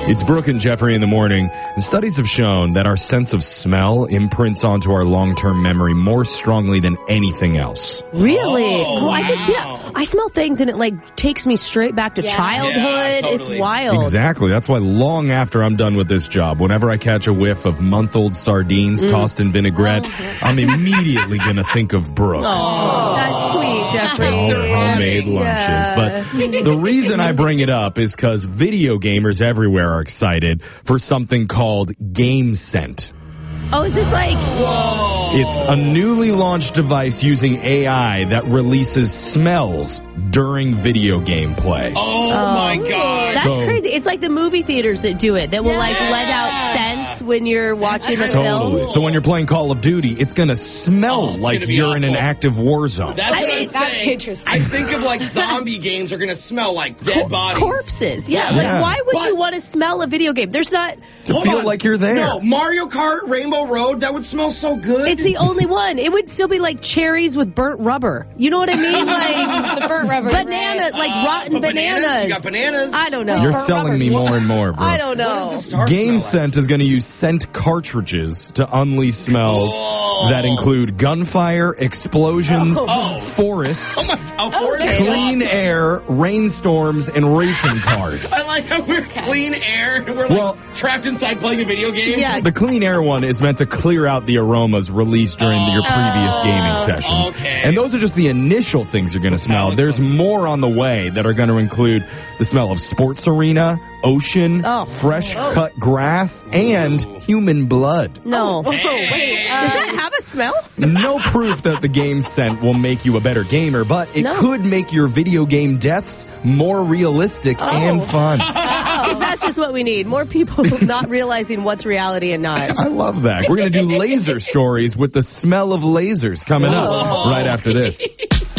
It's Brooke and Jeffrey in the morning. The studies have shown that our sense of smell imprints onto our long-term memory more strongly than anything else. Really? Oh, I can see that. I smell things and it takes me straight back to childhood. Yeah, totally. It's wild. Exactly. That's why long after I'm done with this job, whenever I catch a whiff of month-old sardines tossed in vinaigrette, I'm immediately going to think of Brooke. Oh, that's sweet, Jeffrey. And all her homemade lunches. But the reason I bring it up is because video gamers everywhere are excited for something called GameScent. Oh, is this like... It's a newly launched device using AI that releases smells during video game play. Oh my God. That's So- crazy. It's like the movie theaters that do it, that will let out scents when you're watching the Totally. film. So when you're playing Call of Duty, it's going to smell it's like gonna be you're in an awful. active war zone. That's what I'm that's saying. interesting. I think of like zombie games are going to smell like dead bodies. Corpses. Yeah. Yeah. Like, why would But- you want to smell a video game? There's not... To Hold feel on. like you're there. No, Mario Kart, Rainbow Road, that would smell so good. It's the only one. It would still be like cherries with burnt rubber. You know what I mean? Like The burnt rubber. banana, right. like rotten but bananas? You got bananas? I don't know. You're Burnt selling rubber. me more and more, bro. I don't know. What does the star Game smell like? Scent is going to use scent cartridges to unleash smells Oh. that include gunfire, explosions, forest, Forest? clean air, rainstorms, and racing cars. I like how we're clean air and we're like Well- trapped inside playing a video game. Yeah. The clean air one is meant to clear out the aromas released during your previous gaming sessions. okay. And those are just the initial things you're going to smell. There's more on the way that are going to include the smell of sports arena, ocean, fresh cut grass, and human blood. No. Wait. Does that have a smell? No proof that the game scent will make you a better gamer, but it could make your video game deaths more realistic and fun. Because that's just what we need. More people not realizing what's reality and not. I love that. We're going to do laser stories with the smell of lasers coming up right after this.